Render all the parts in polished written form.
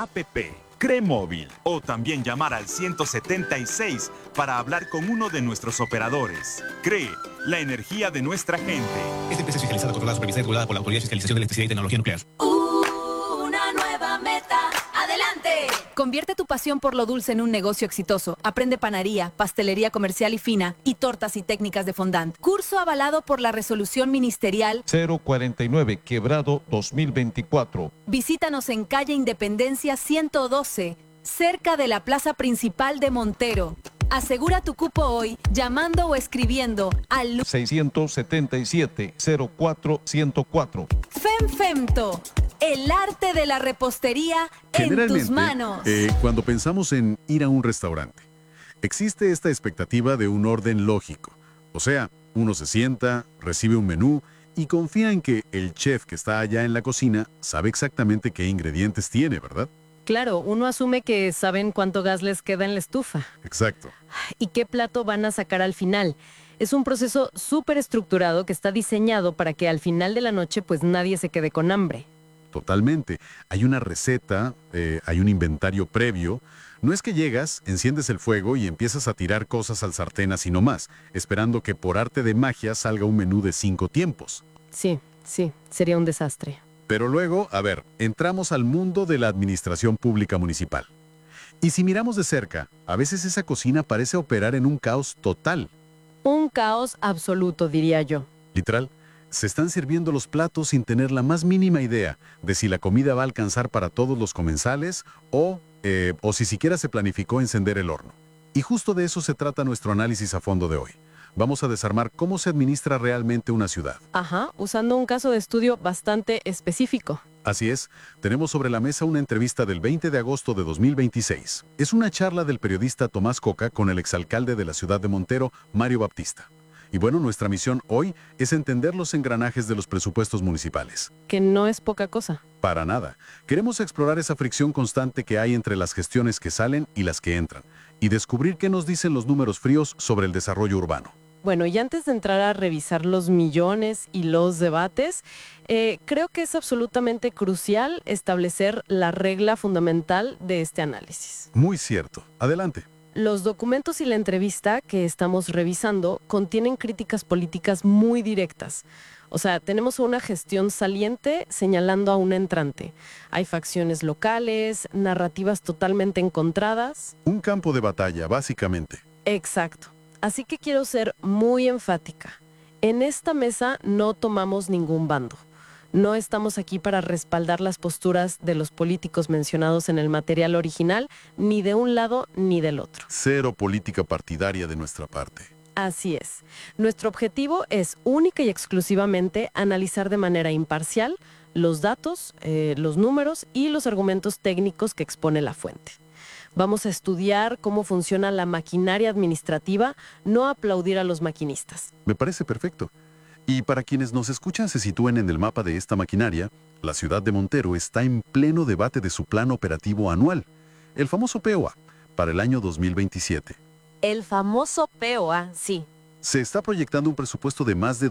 APP CREMóvil o también llamar al 176 para hablar con uno de nuestros operadores. CRE, la energía de nuestra gente. Esta empresa es fiscalizada, controlada, supervisada y regulada por la Autoridad de Fiscalización de Electricidad y Tecnología Nuclear. Una nueva meta. ¡Adelante! Convierte tu pasión por lo dulce en un negocio exitoso. Aprende panadería, pastelería comercial y fina y tortas y técnicas de fondant. Curso avalado por la resolución ministerial 049, Quebrado 2024. Visítanos en calle Independencia 112, cerca de la plaza principal de Montero. Asegura tu cupo hoy llamando o escribiendo al 677-04-104. FEMFEMTO, el arte de la repostería en tus manos. Cuando pensamos en ir a un restaurante, existe esta expectativa de un orden lógico. O sea, uno se sienta, recibe un menú y confía en que el chef que está allá en la cocina sabe exactamente qué ingredientes tiene, ¿verdad? Claro, uno asume que saben cuánto gas les queda en la estufa. Exacto. ¿Y qué plato van a sacar al final? Es un proceso súper estructurado que está diseñado para que al final de la noche pues nadie se quede con hambre. Totalmente. Hay una receta, hay un inventario previo. No es que llegas, enciendes el fuego y empiezas a tirar cosas al sartén así nomás, esperando que por arte de magia salga un menú de 5 tiempos. Sí, sería un desastre. Pero luego, entramos al mundo de la administración pública municipal. Y si miramos de cerca, a veces esa cocina parece operar en un caos total. Un caos absoluto, diría yo. Literal, se están sirviendo los platos sin tener la más mínima idea de si la comida va a alcanzar para todos los comensales o si siquiera se planificó encender el horno. Y justo de eso se trata nuestro análisis a fondo de hoy. Vamos a desarmar cómo se administra realmente una ciudad. Ajá, usando un caso de estudio bastante específico. Así es, tenemos sobre la mesa una entrevista del 20 de agosto de 2026. Es una charla del periodista Tomás Coca con el exalcalde de la ciudad de Montero, Mario Baptista. Y bueno, nuestra misión hoy es entender los engranajes de los presupuestos municipales. Que no es poca cosa. Para nada. Queremos explorar esa fricción constante que hay entre las gestiones que salen y las que entran, y descubrir qué nos dicen los números fríos sobre el desarrollo urbano. Bueno, y antes de entrar a revisar los millones y los debates, creo que es absolutamente crucial establecer la regla fundamental de este análisis. Muy cierto. Adelante. Los documentos y la entrevista que estamos revisando contienen críticas políticas muy directas. O sea, tenemos una gestión saliente señalando a un entrante. Hay facciones locales, narrativas totalmente encontradas. Un campo de batalla, básicamente. Exacto. Así que quiero ser muy enfática. En esta mesa no tomamos ningún bando. No estamos aquí para respaldar las posturas de los políticos mencionados en el material original, ni de un lado ni del otro. Cero política partidaria de nuestra parte. Así es. Nuestro objetivo es única y exclusivamente analizar de manera imparcial los datos, los números y los argumentos técnicos que expone la fuente. Vamos a estudiar cómo funciona la maquinaria administrativa, no aplaudir a los maquinistas. Me parece perfecto. Y para quienes nos escuchan se sitúen en el mapa de esta maquinaria, la ciudad de Montero está en pleno debate de su plan operativo anual, el famoso POA, para el año 2027. El famoso POA, sí. Se está proyectando un presupuesto de más de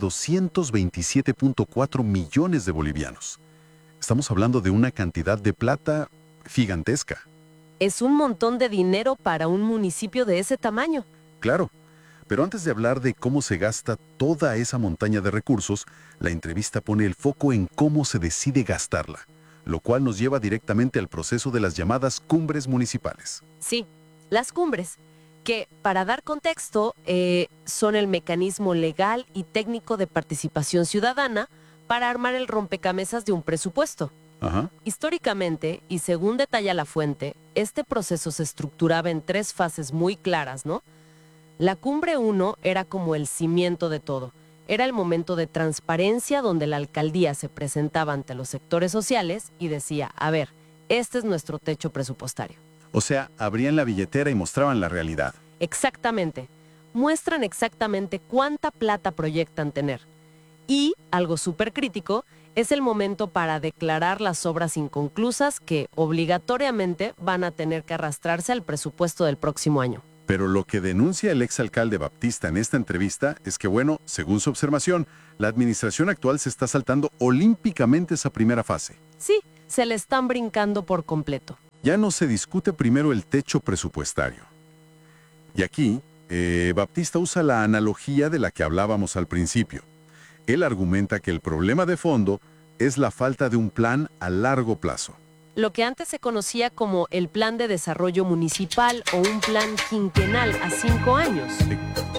227.4 millones de bolivianos. Estamos hablando de una cantidad de plata gigantesca. Es un montón de dinero para un municipio de ese tamaño. Claro, pero antes de hablar de cómo se gasta toda esa montaña de recursos, la entrevista pone el foco en cómo se decide gastarla, lo cual nos lleva directamente al proceso de las llamadas cumbres municipales. Sí, las cumbres, que, para dar contexto, son el mecanismo legal y técnico de participación ciudadana para armar el rompecabezas de un presupuesto. Ajá. Históricamente, y según detalla la fuente, este proceso se estructuraba en 3 fases muy claras, ¿no? La cumbre 1 era como el cimiento de todo. Era el momento de transparencia donde la alcaldía se presentaba ante los sectores sociales y decía, a ver, este es nuestro techo presupuestario. O sea, abrían la billetera y mostraban la realidad. Exactamente. Muestran exactamente cuánta plata proyectan tener. Y, algo súper crítico, es el momento para declarar las obras inconclusas que obligatoriamente van a tener que arrastrarse al presupuesto del próximo año. Pero lo que denuncia el exalcalde Baptista en esta entrevista es que, bueno, según su observación, la administración actual se está saltando olímpicamente esa primera fase. Sí, se le están brincando por completo. Ya no se discute primero el techo presupuestario. Y aquí, Baptista usa la analogía de la que hablábamos al principio. Él argumenta que el problema de fondo es la falta de un plan a largo plazo. Lo que antes se conocía como el Plan de Desarrollo Municipal o un plan quinquenal a 5 años.